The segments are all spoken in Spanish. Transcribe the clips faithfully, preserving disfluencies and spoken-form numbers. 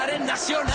En Nacional.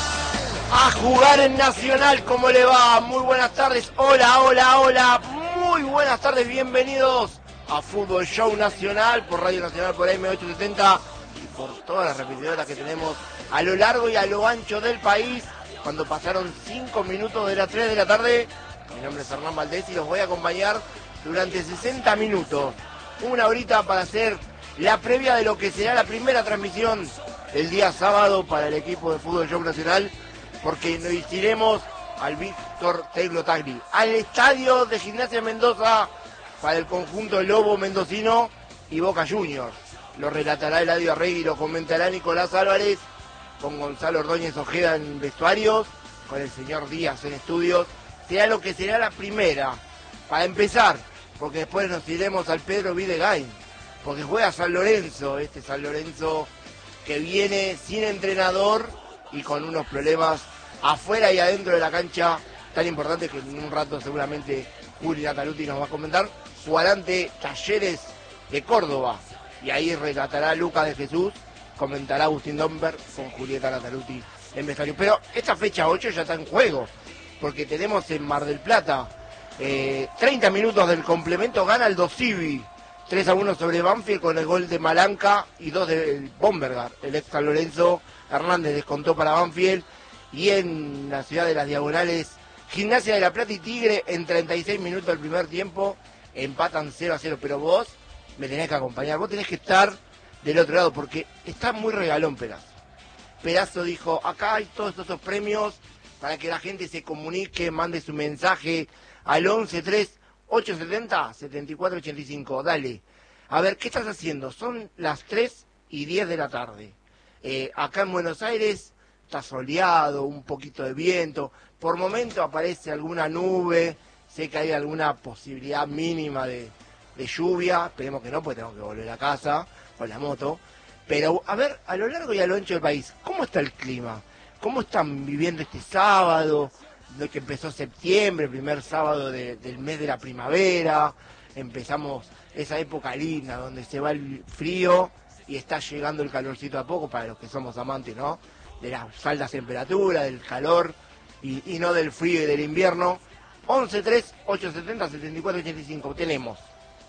A jugar en Nacional, ¿cómo le va? Muy buenas tardes, hola, hola, hola, muy buenas tardes, bienvenidos a Fútbol Show Nacional por Radio Nacional, por M ochocientos setenta y por todas las repetidoras que tenemos a lo largo y a lo ancho del país. Cuando pasaron cinco minutos de las tres de la tarde, mi nombre es Hernán Valdés y los voy a acompañar durante sesenta minutos, una horita para hacer la previa de lo que será la primera transmisión el día sábado para el equipo de Fútbol Show Nacional, porque nos iremos al Víctor Teglo Tagli, al estadio de Gimnasia Mendoza para el conjunto Lobo Mendocino y Boca Juniors. Lo relatará Eladio Arregui, lo comentará Nicolás Álvarez, con Gonzalo Ordóñez Ojeda en vestuarios, con el señor Díaz en estudios. Será lo que será la primera, para empezar, porque después nos iremos al Pedro Videgain, porque juega San Lorenzo, este San Lorenzo que viene sin entrenador y con unos problemas afuera y adentro de la cancha tan importantes que en un rato seguramente Juli Nataluti nos va a comentar. Jugará ante Talleres de Córdoba y ahí relatará Lucas de Jesús, comentará Agustín Domber con Julieta Nataluti en vestuario. Pero esta fecha ocho ya está en juego, porque tenemos en Mar del Plata eh, treinta minutos del complemento, gana el Dosivi tres a uno sobre Banfield con el gol de Malanca y dos de Bombergar. El ex San Lorenzo Hernández descontó para Banfield. Y en la ciudad de las Diagonales, Gimnasia de la Plata y Tigre en treinta y seis minutos del primer tiempo empatan cero a cero. Pero vos me tenés que acompañar, vos tenés que estar del otro lado, porque está muy regalón Perazo. Perazo dijo, acá hay todos estos premios para que la gente se comunique, mande su mensaje al once tres ocho setenta setenta y cuatro ochenta y cinco. Dale, a ver, ¿qué estás haciendo? Son las tres y diez de la tarde. Eh, acá en Buenos Aires está soleado, un poquito de viento, por momento aparece alguna nube, sé que hay alguna posibilidad mínima de, de lluvia, esperemos que no, porque tengo que volver a casa con la moto. Pero, a ver, a lo largo y a lo ancho del país, ¿cómo está el clima? ¿Cómo están viviendo este sábado? Lo que empezó septiembre, primer sábado de, del mes de la primavera, empezamos esa época linda donde se va el frío y está llegando el calorcito a poco para los que somos amantes, ¿no? De las altas temperaturas, del calor y, y no del frío y del invierno. once tres ocho setenta setenta y cuatro ochenta y cinco. Tenemos,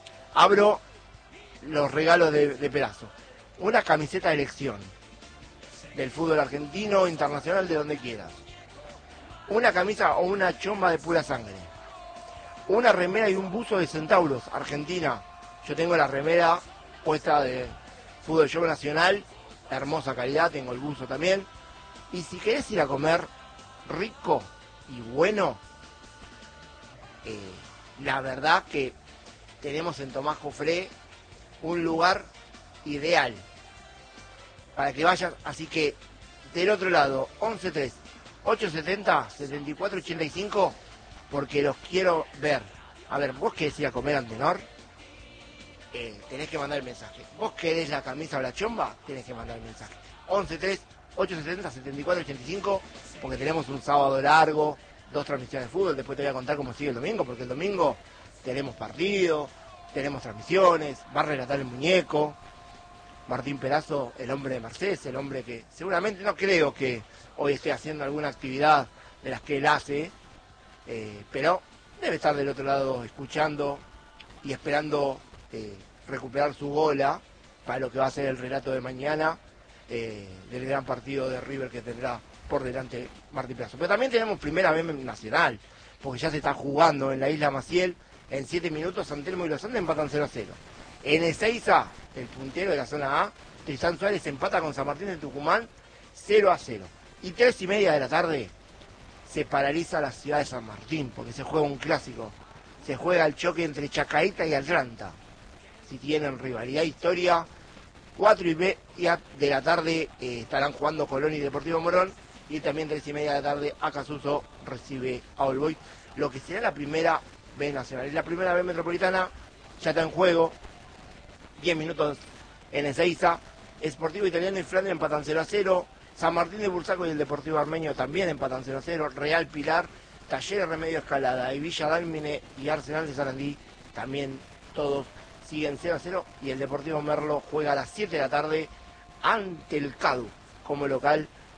abro los regalos de, de Perazo, una camiseta de elección del fútbol argentino, internacional, de donde quieras. Una camisa o una chomba de pura sangre, una remera y un buzo de Centauros, Argentina. Yo tengo la remera puesta de Fútbol Show Nacional, hermosa calidad, tengo el buzo también. Y si querés ir a comer rico y bueno, eh, la verdad que tenemos en Tomás Jofré un lugar ideal para que vayas. Así que del otro lado, once tres ocho setenta setenta y cuatro ochenta y cinco, porque los quiero ver. A ver, vos querés ir a comer Antenor, eh, tenés que mandar el mensaje. Vos querés la camisa o la chomba, tenés que mandar el mensaje. once tres ocho setenta setenta y cuatro ochenta y cinco, porque tenemos un sábado largo, dos transmisiones de fútbol. Después te voy a contar cómo sigue el domingo, porque el domingo tenemos partido, tenemos transmisiones, va a relatar el muñeco Martín Perazo, el hombre de Mercedes, el hombre que seguramente, no creo que hoy esté haciendo alguna actividad de las que él hace, eh, pero debe estar del otro lado escuchando y esperando eh, recuperar su bola para lo que va a ser el relato de mañana, eh, del gran partido de River que tendrá por delante Martín Perazo. Pero también tenemos primera B nacional, porque ya se está jugando en la Isla Maciel. En siete minutos San Telmo y Los Andes empatan cero a cero. En Ezeiza, el puntero de la zona A, Tristan Suárez empata con San Martín de Tucumán cero a cero. Y tres y media de la tarde se paraliza la ciudad de San Martín, porque se juega un clásico. Se juega el choque entre Chacarita y Atlanta. Si tienen rivalidad, historia, cuatro y media de la tarde eh, estarán jugando Colón y Deportivo Morón. Y también tres y media de la tarde Acasuso recibe a All Boys, lo que será la primera B nacional. Y la primera B metropolitana ya está en juego. diez minutos en Ezeiza. Sportivo Italiano y Flandria empatan cero a cero. San Martín de Bursaco y el Deportivo Armenio también empatan cero a cero. Real Pilar, Talleres Remedio Escalada y Villa Dálmine y Arsenal de Sarandí también todos siguen cero a cero. Y el Deportivo Merlo juega a las siete de la tarde ante el Cadu como local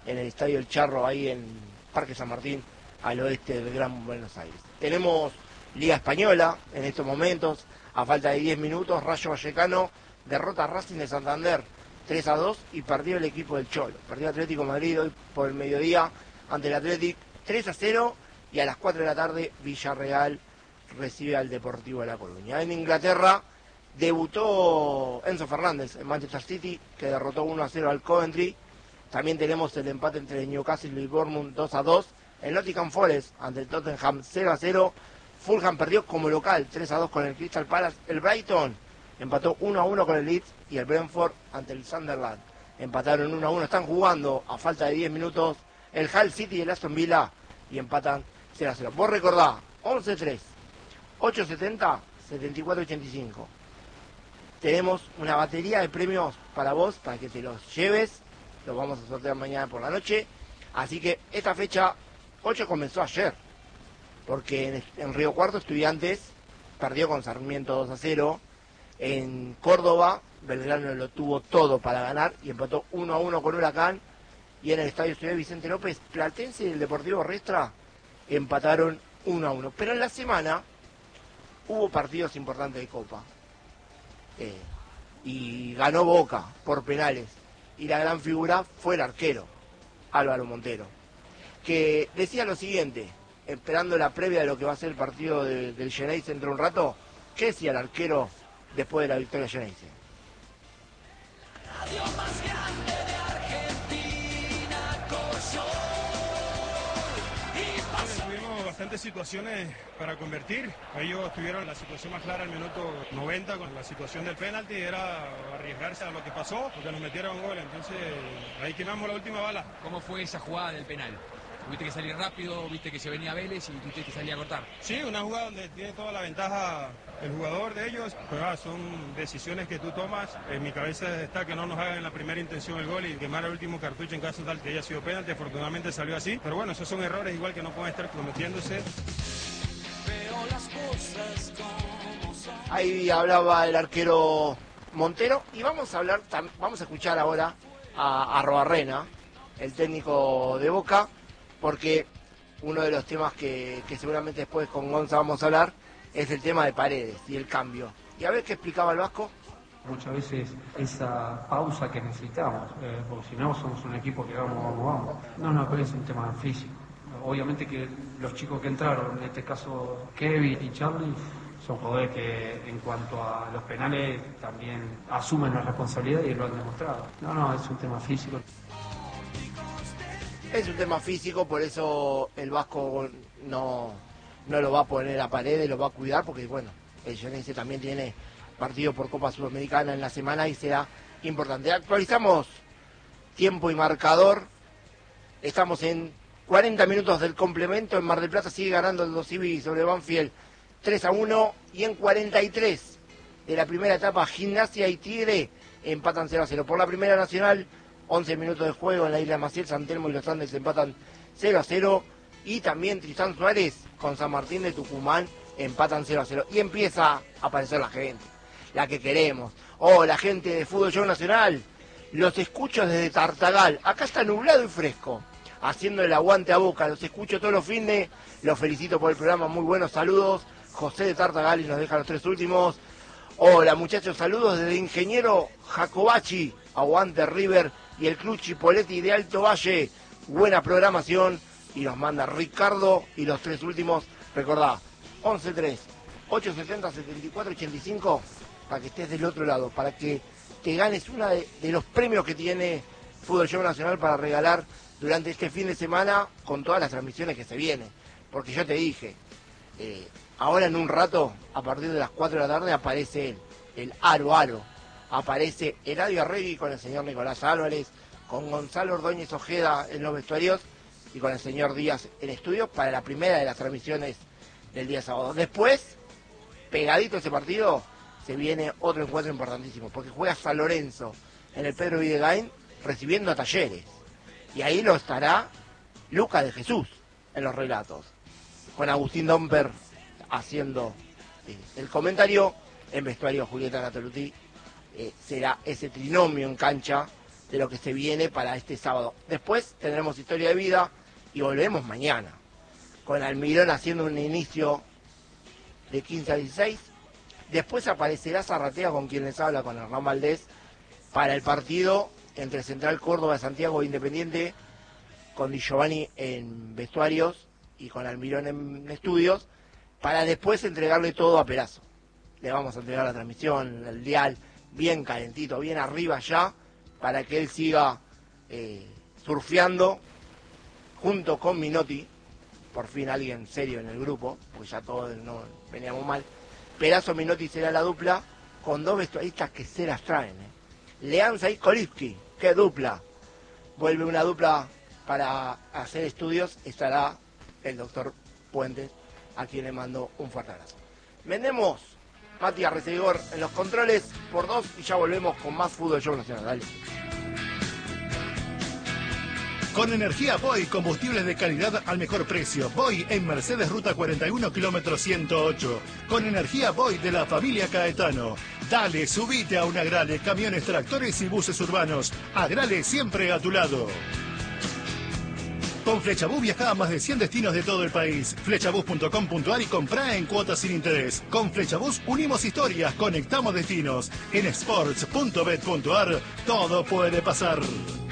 en el Estadio El Charro, ahí en Parque San Martín, al oeste del Gran Buenos Aires. Tenemos Liga Española en estos momentos, a falta de diez minutos, Rayo Vallecano derrota a Racing de Santander tres a dos y perdió el equipo del Cholo. Perdió Atlético de Madrid hoy por el mediodía ante el Atlético tres a cero, y a las cuatro de la tarde Villarreal recibe al Deportivo de La Coruña. En Inglaterra debutó Enzo Fernández en Manchester City, que derrotó uno a cero al Coventry. También tenemos el empate entre Newcastle y Bournemouth dos a dos. El Nottingham Forest ante el Tottenham cero a cero. Fulham perdió como local tres a dos con el Crystal Palace. El Brighton empató uno a uno con el Leeds, y el Brentford ante el Sunderland empataron uno a uno. Están jugando a falta de diez minutos el Hull City y el Aston Villa y empatan cero a cero. Vos recordá, once tres, ochocientos setenta, setenta y cuatro ochenta y cinco. Tenemos una batería de premios para vos, para que te los lleves. Los vamos a sortear mañana por la noche. Así que esta fecha ocho comenzó ayer, porque en, en Río Cuarto Estudiantes perdió con Sarmiento dos a cero. En Córdoba, Belgrano lo tuvo todo para ganar y empató uno a uno con Huracán. Y en el Estadio Ciudad Vicente López, Platense y el Deportivo Riestra empataron uno a uno. Pero en la semana hubo partidos importantes de Copa. Eh, y ganó Boca por penales. Y la gran figura fue el arquero, Álvaro Montero, que decía lo siguiente, esperando la previa de lo que va a ser el partido de, del Geneise dentro de un rato. ¿Qué decía el arquero después de la victoria de Geneise? Tuvimos bastantes situaciones para convertir. Ellos tuvieron la situación más clara al minuto noventa con la situación del penalti, era arriesgarse a lo que pasó, porque nos metieron un gol. Entonces ahí quemamos la última bala. ¿Cómo fue esa jugada del penal? Tuviste que salir rápido, viste que se venía Vélez y tuviste que salir a cortar. Sí, una jugada donde tiene toda la ventaja el jugador de ellos, pero ah, son decisiones que tú tomas. En mi cabeza está que no nos hagan en la primera intención el gol y quemar el último cartucho en caso tal que haya sido penalti. Afortunadamente salió así, pero bueno, esos son errores igual que no pueden estar cometiéndose. Ahí hablaba el arquero Montero, y vamos a hablar, vamos a escuchar ahora a Arrobarrena, el técnico de Boca, porque uno de los temas que, que seguramente después con Gonza vamos a hablar es el tema de Paredes y el cambio. Y a ver qué explicaba el Vasco. Muchas veces esa pausa que necesitamos, eh, porque si no somos un equipo que vamos, vamos, vamos. No, no, pero es un tema físico. Obviamente que los chicos que entraron, en este caso Kevin y Charlie, son jugadores que en cuanto a los penales también asumen la responsabilidad y lo han demostrado. No, no, es un tema físico. Es un tema físico, por eso el Vasco no, no lo va a poner a Paredes, lo va a cuidar, porque bueno, el Geneise también tiene partido por Copa Sudamericana en la semana y será importante. Actualizamos tiempo y marcador. Estamos en cuarenta minutos del complemento. En Mar del Plata sigue ganando el Dosivi sobre Banfield tres a uno. Y en cuarenta y tres de la primera etapa, Gimnasia y Tigre empatan cero a cero. Por la Primera Nacional, once minutos de juego en la Isla Maciel, San Telmo y Los Andes empatan cero a cero. Y también Tristán Suárez con San Martín de Tucumán empatan cero a cero. Y empieza a aparecer la gente, la que queremos. Oh, la gente de Fútbol Show Nacional. Los escucho desde Tartagal. Acá está nublado y fresco, haciendo el aguante a Boca. Los escucho todos los fines. Los felicito por el programa. Muy buenos saludos. José de Tartagal y nos deja los tres últimos. Hola muchachos, saludos desde Ingeniero Jacobachi. Aguante River y el Club Chipoletti de Alto Valle. Buena programación. Y nos manda Ricardo y los tres últimos. Recordá, once tres, ochocientos setenta, setenta y cuatro ochenta y cinco, para que estés del otro lado, para que te ganes uno de, de los premios que tiene Fútbol Show Nacional para regalar durante este fin de semana con todas las transmisiones que se vienen. Porque yo te dije, eh, ahora en un rato, a partir de las cuatro de la tarde, aparece el, el Aro Aro. Aparece Eladio Arregui con el señor Nicolás Álvarez, con Gonzalo Ordóñez Ojeda en los vestuarios y con el señor Díaz en estudio para la primera de las transmisiones del día sábado. Después, pegadito a ese partido, se viene otro encuentro importantísimo, porque juega San Lorenzo en el Pedro Videgain recibiendo a Talleres. Y ahí lo estará Lucas de Jesús en los relatos, con Agustín Domper haciendo eh, el comentario. En vestuario Julieta Natoluti. Eh, será ese trinomio en cancha de lo que se viene para este sábado. Después tendremos historia de vida y volvemos mañana, con Almirón haciendo un inicio de quince a dieciséis. Después aparecerá Zarratea, con quien les habla, con Hernán Valdés, para el partido entre Central Córdoba de Santiago e Independiente, con Di Giovanni en vestuarios y con Almirón en estudios, para después entregarle todo a Perazo. Le vamos a entregar la transmisión, el dial, bien calentito, bien arriba ya, para que él siga eh, surfeando junto con Minotti, por fin alguien serio en el grupo, porque ya todos no veníamos mal. Perazo Minotti será la dupla, con dos vestuaristas que se las traen. ¿eh? Leanza y Kolipski, qué dupla. Vuelve una dupla para hacer estudios, estará el doctor Puentes, a quien le mando un fuerte abrazo. Vendemos Matías Recibidor en los controles por dos y ya volvemos con más Fútbol Show Nacional. Dale. Con energía Boy, combustibles de calidad al mejor precio. Boy en Mercedes Ruta cuarenta y uno, kilómetro ciento ocho. Con energía Boy de la familia Caetano. Dale, subite a un Agrale, camiones, tractores y buses urbanos. Agrale siempre a tu lado. Con Flechabús viaja a más de cien destinos de todo el país. Flechabús punto com punto ar y comprá en cuotas sin interés. Con Flechabús unimos historias, conectamos destinos. En sports punto bet punto ar todo puede pasar.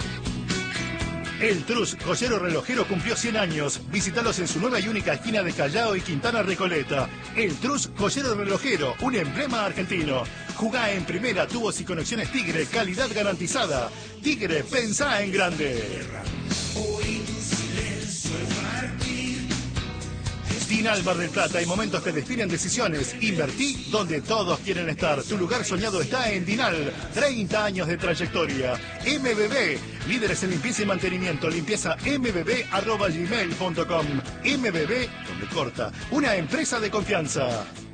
El Trus, joyero relojero, cumplió cien años. Visítalos en su nueva y única esquina de Callao y Quintana Recoleta. El Trus, joyero relojero, un emblema argentino. Jugá en primera, tubos y conexiones Tigre, calidad garantizada. Tigre, pensá en grande. Dinal Mar del Plata, hay momentos que definen decisiones. Invertí donde todos quieren estar. Tu lugar soñado está en Dinal. treinta años de trayectoria. M B B, líderes en limpieza y mantenimiento. Limpieza m b b arroba gmail punto com. M B B, donde corta. Una empresa de confianza.